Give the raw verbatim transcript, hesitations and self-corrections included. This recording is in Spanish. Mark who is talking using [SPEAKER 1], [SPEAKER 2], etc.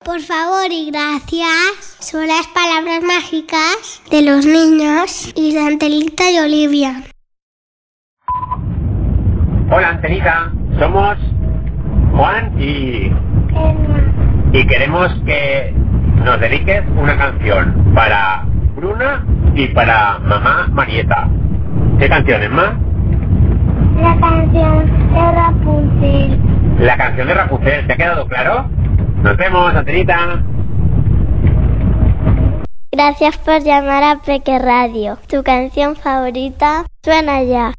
[SPEAKER 1] por favor y gracias son las palabras mágicas de los niños y de Antelita y Olivia.
[SPEAKER 2] Hola Antelita, somos Juan y... Emma. Y queremos que nos dediques una canción para Bruna y para mamá Marieta. ¿Qué canción, Emma?
[SPEAKER 1] La canción de Rapunzel.
[SPEAKER 2] La canción de Rapunzel, ¿te ha quedado claro? Nos vemos, Antelita.
[SPEAKER 1] Gracias por llamar a Peque Radio. Tu canción favorita suena ya.